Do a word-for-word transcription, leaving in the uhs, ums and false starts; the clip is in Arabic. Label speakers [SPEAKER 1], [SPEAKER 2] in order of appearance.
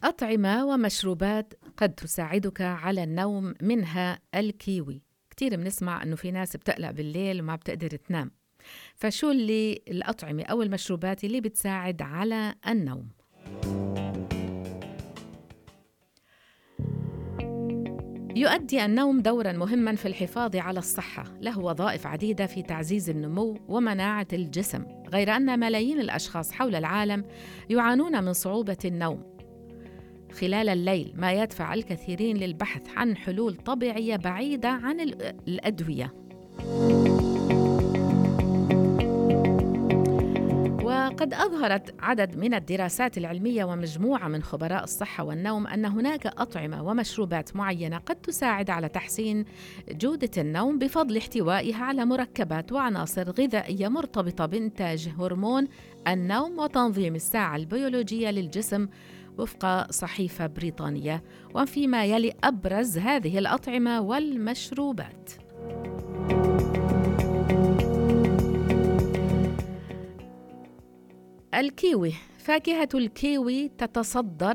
[SPEAKER 1] أطعمة ومشروبات قد تساعدك على النوم، منها الكيوي. كتير بنسمع أنه في ناس بتقلق بالليل وما بتقدر تنام، فشو اللي الأطعمة أو المشروبات اللي بتساعد على النوم؟ يؤدي النوم دوراً مهماً في الحفاظ على الصحة، له وظائف عديدة في تعزيز النمو ومناعة الجسم، غير أن ملايين الأشخاص حول العالم يعانون من صعوبة النوم خلال الليل، ما يدفع الكثيرين للبحث عن حلول طبيعية بعيدة عن الأدوية. وقد أظهرت عدد من الدراسات العلمية ومجموعة من خبراء الصحة والنوم أن هناك أطعمة ومشروبات معينة قد تساعد على تحسين جودة النوم بفضل احتوائها على مركبات وعناصر غذائية مرتبطة بإنتاج هرمون النوم وتنظيم الساعة البيولوجية للجسم وفق صحيفة بريطانية. وفيما يلي أبرز هذه الأطعمة والمشروبات: الكيوي. فاكهة الكيوي تتصدر